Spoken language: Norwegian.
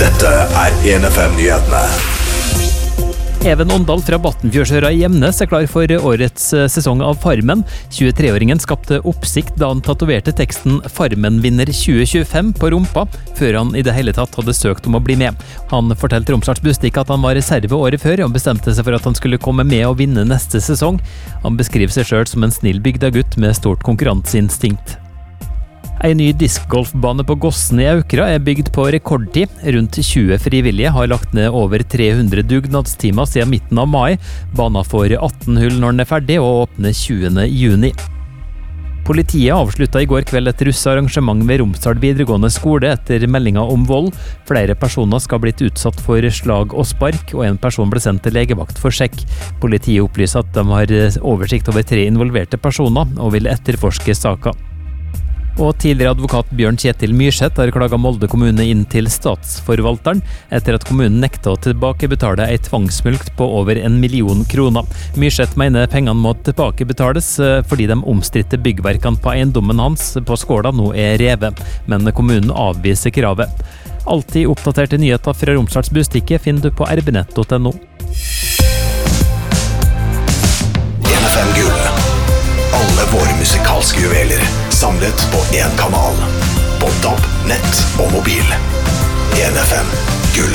Dette 1FM-nyhetene. Even Åndal fra Battenfjordsøra i Gjemnes klar for årets sesong av Farmen. 23-åringen skapte oppsikt da han tatoverte teksten «Farmen vinner 2025» på rumpa, før han i det hele tatt hadde søkt om å bli med. Han fortalte Romsdals Bustikk at han var reserve året før og bestemte seg for at han skulle komme med og vinne neste sesong. Han beskriver seg selv som en snill bygdagutt med stort konkurranseinstinkt. En ny diskgolfbane på Gossen i Aukra er bygd på rekordtid. Rundt 20 frivillige har lagt ned over 300 dugnadstimer siden midten av mai. Banen får 18 hull når den er ferdig og åpner 20. juni. Politiet avsluttet i går kveld et russarrangement ved Romsdal videregående skole etter meldinger om vold. Flere personer skal ha blitt utsatt for slag og spark, og en person ble sendt til legevakt for sjekk. Politiet opplyser at de har oversikt over 3 involverte personer og vil etterforske saken. Og tidligere advokat Bjørn Kjetil Myrseth har klaget Molde kommune inn til statsforvalteren etter at kommunen nekta å tilbakebetale en tvangsmulkt på over 1 million kroner. Myrseth mener pengene må tilbakebetales fordi de omstridte byggverkene på eiendommen hans på Skåla nå er revet, men kommunen avviser kravet. Alltid oppdaterte nyheter fra Romsdals Bustikk finner du på rbnett.no. 1FM Gull. Alle våre musikalske juveler samlet på en kanal. På DAB, nett og mobil. 1FM Gull.